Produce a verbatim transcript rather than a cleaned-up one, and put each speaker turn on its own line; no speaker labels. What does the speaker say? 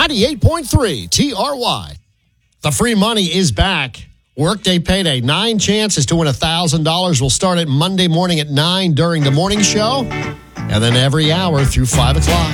ninety-eight point three T R Y. The free money is back. Workday Payday. Nine chances to win one thousand dollars will start at Monday morning at nine during the morning show. And then every hour through five o'clock.